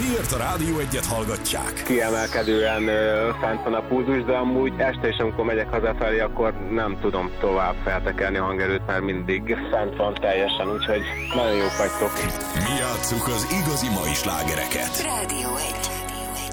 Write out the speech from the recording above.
miért a Rádió Egyet hallgatják. Kiemelkedően fent van a pulzus, de amúgy este is, amikor megyek hazafelé, akkor nem tudom tovább feltekerni a hangerőt, mert mindig fent van teljesen, úgyhogy nagyon jók vagytok. Mi játsszuk az igazi mai slágereket. Rádió 1.